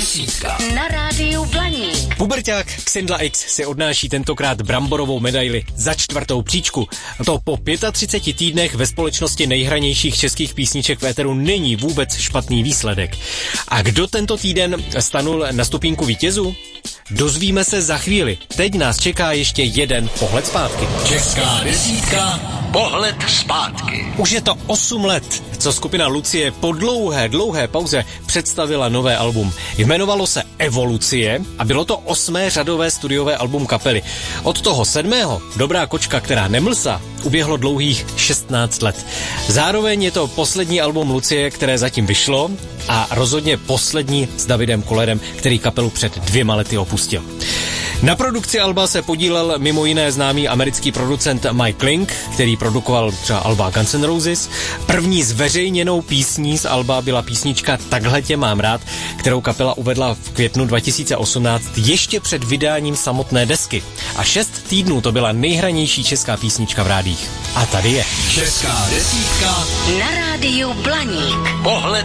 desítka na rádiu Blaník. Puberťák Xindla X si odnáší tentokrát bramborovou medaili za 4. příčku. To po 35 týdnech ve společnosti nejhranějších českých písniček v éteru není vůbec špatný výsledek. A kdo tento týden stanul na stupínku vítězů? Dozvíme se za chvíli. Teď nás čeká ještě jeden pohled zpátky. Česká desítka, pohled zpátky. Už je to 8 let, co skupina Lucie po dlouhé pauze představila nové album. Jmenovalo se Evolucie a bylo to 8. řadové studiové album kapely. Od toho 7. Dobrá kočka, která nemlsá, uběhlo dlouhých 16 let. Zároveň je to poslední album Lucie, které zatím vyšlo a rozhodně poslední s Davidem Kollerem, který kapelu před 2 lety opustil. Na produkci alba se podílel mimo jiné známý americký producent Mike Link, který produkoval třeba alba Guns N' Roses. První zveřejněnou písní z alba byla písnička Takhle tě mám rád, kterou kapela uvedla v květnu 2018 ještě před vydáním samotné desky. A 6 týdnů to byla nejhranější česká písnička v rádích. A tady je. Česká desítka Na rádiu Blaník. pohled